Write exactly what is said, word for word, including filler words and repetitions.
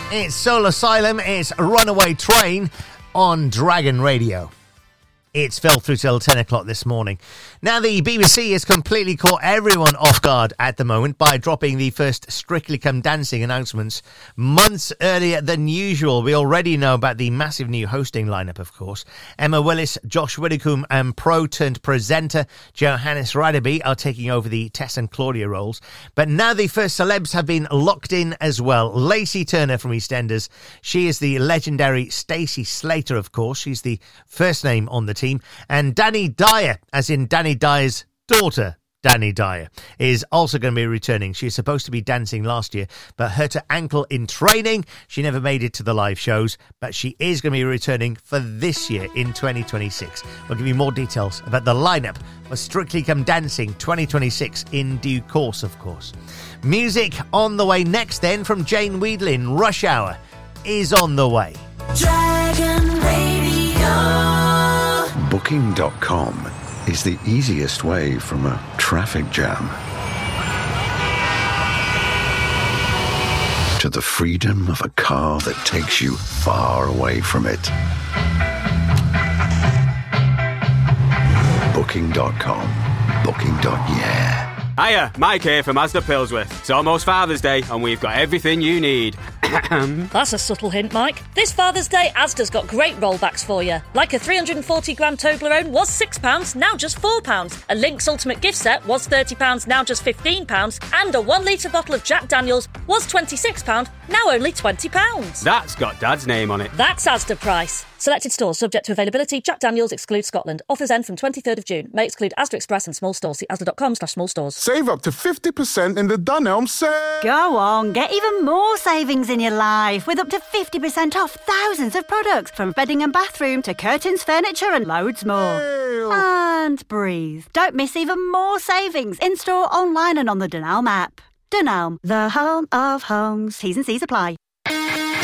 It's Soul Asylum, it's Runaway Train on Dragon Radio. It's fell through till ten o'clock this morning. Now, the B B C has completely caught everyone off guard at the moment by dropping the first Strictly Come Dancing announcements months earlier than usual. We already know about the massive new hosting lineup, of course. Emma Willis, Josh Widdicombe and pro-turned-presenter Johannes Radeby are taking over the Tess and Claudia roles. But now the first celebs have been locked in as well. Lacey Turner from EastEnders. She is the legendary Stacey Slater, of course. She's the first name on the team. And Danny Dyer, as in Danny Dyer's daughter, Danny Dyer, is also going to be returning. She was supposed to be dancing last year, but hurt her ankle in training. She never made it to the live shows, but she is going to be returning for this year in twenty twenty-six. We'll give you more details about the lineup for Strictly Come Dancing twenty twenty-six in due course, of course. Music on the way next then from Jane Weedlin. Rush Hour is on the way. Dragon Radio. Booking dot com is the easiest way from a traffic jam to the freedom of a car that takes you far away from it. Booking dot com. Booking. Yeah. Hiya, Mike here from Asda Pillsworth. It's almost Father's Day and we've got everything you need. That's a subtle hint, Mike. This Father's Day, Asda's got great rollbacks for you. Like a three hundred forty gram Toblerone was six pounds, now just four pounds. A Lynx Ultimate gift set was thirty pounds, now just fifteen pounds. And a one litre bottle of Jack Daniels was twenty-six pounds, now only twenty pounds. That's got Dad's name on it. That's Asda price. Selected stores subject to availability. Jack Daniels excludes Scotland. Offers end from twenty-third of June. May exclude Asda Express and small stores. See asda.com slash small stores. Save up to fifty percent in the Dunelm sale. Go on, get even more savings in your life with up to fifty percent off thousands of products from bedding and bathroom to curtains, furniture and loads more. Ew. And breathe. Don't miss even more savings in-store, online and on the Dunelm app. Dunelm, the home of homes. T's and C's apply.